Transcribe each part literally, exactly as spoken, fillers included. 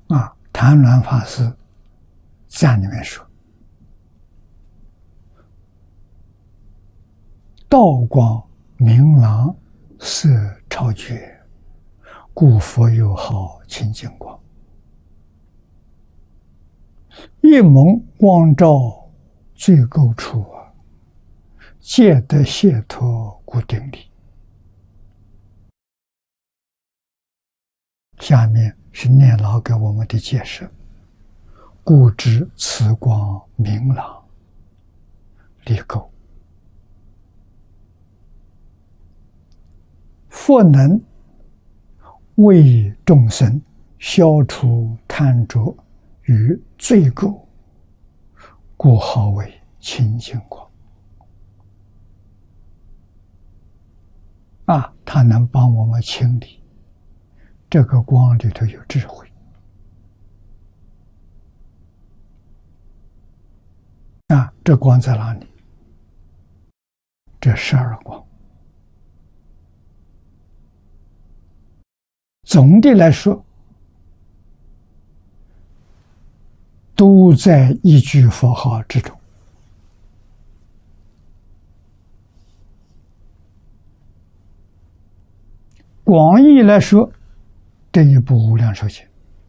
啊，谭鸾法师赞里面说：“道光明朗，色超绝，故佛又号清净光。一蒙光照最垢处啊，皆得解脱故定力。”下面是念老给我们的解释：故知此光明朗，离垢。佛能为众生消除贪着与罪垢，故号为清净光。啊，它能帮我们清理。这个光里头有智慧啊！这光在哪里？这十二光。总的来说，都在一句佛号之中。广义来说，这一部《无量寿经》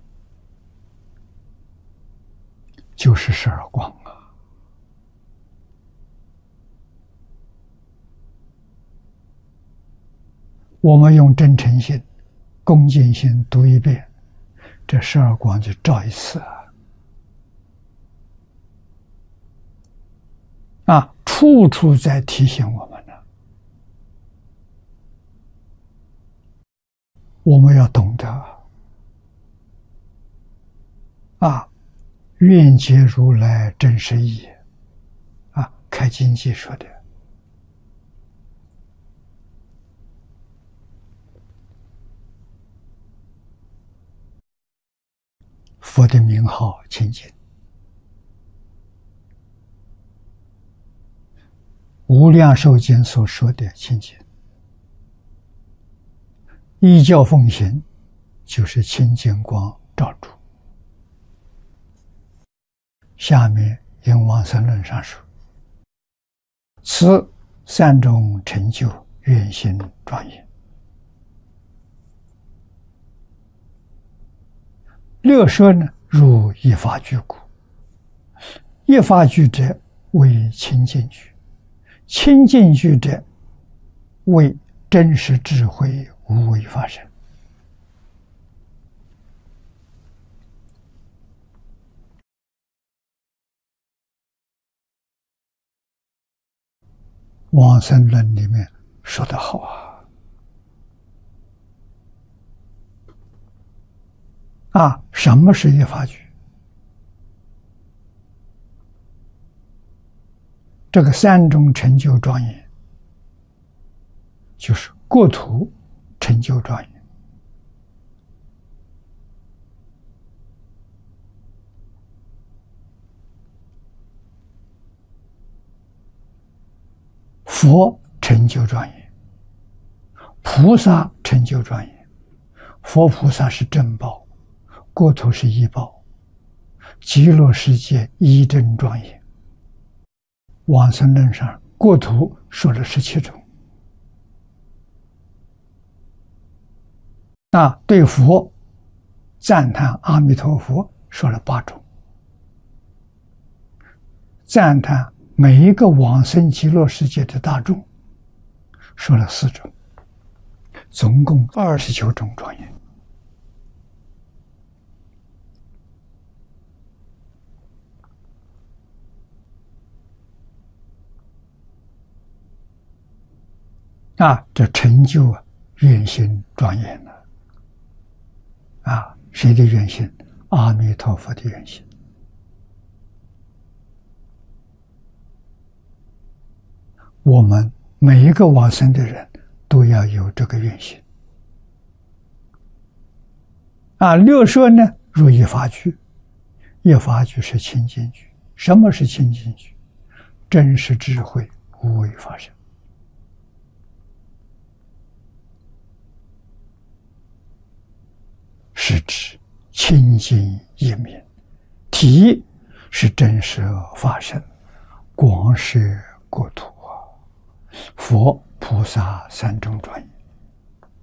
就是十二光啊！我们用真诚心、恭敬心读一遍，这十二光就照一次啊！啊，处处在提醒我们呢。我们要懂得啊，愿解如来真实义啊，开经记说的。佛的名号清净，无量寿经所说的清净，依教奉行，就是清净光照住。下面因往生论上说：“此三种成就，愿行庄严。六说呢，如一法具故。一法具者为清净具，清净具者为真实智慧无为法身。”往生论里面说得好啊！啊，什么是一法具？这个三种成就庄严，就是国土成就庄严，佛成就庄严，菩萨成就庄严。佛菩萨是正报，国土是依报，极乐世界依正庄严。往生论上国土说了十七种，那对佛赞叹阿弥陀佛说了八种，赞叹每一个往生极乐世界的大众说了四种，总共二十九种庄严。啊，这成就啊，愿行庄严了。啊，谁的愿行？阿弥陀佛的愿行。我们每一个往生的人都要有这个愿行。啊，六说呢，如一法具，一法具是清净具。什么是清净具？真实智慧，无为法身。是指清净一明，体是真实法身，广摄国土啊！佛菩萨三种庄严。